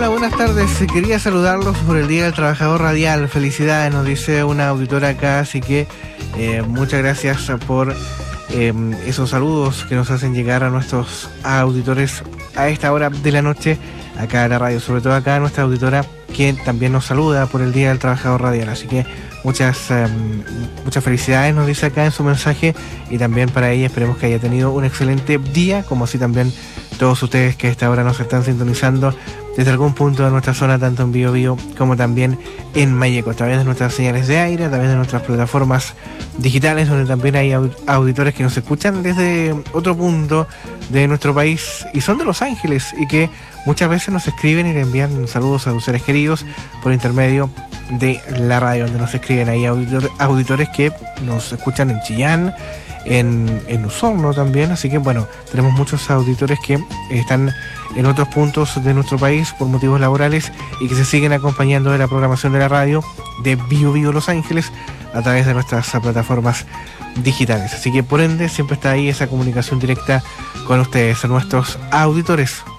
Hola, buenas tardes. Quería saludarlos por el Día del Trabajador Radial. Felicidades, nos dice una auditora acá, así que muchas gracias por esos saludos que nos hacen llegar a nuestros auditores a esta hora de la noche acá en la radio, sobre todo acá a nuestra auditora que también nos saluda por el Día del Trabajador Radial, así que muchas felicidades, nos dice acá en su mensaje, y también para ella esperemos que haya tenido un excelente día, como así también todos ustedes que a esta hora nos están sintonizando desde algún punto de nuestra zona, tanto en Biobío como también en Malleco, a través de nuestras señales de aire, a través de nuestras plataformas digitales, donde también hay auditores que nos escuchan desde otro punto de nuestro país y son de Los Ángeles, y que muchas veces nos escriben y le envían saludos a sus seres queridos por intermedio de la radio, donde nos escriben ahí auditores que nos escuchan en Chillán, en Osorno también, así que bueno, tenemos muchos auditores que están en otros puntos de nuestro país por motivos laborales y que se siguen acompañando de la programación de la radio de Biobío Los Ángeles a través de nuestras plataformas digitales, así que por ende siempre está ahí esa comunicación directa con ustedes, nuestros auditores.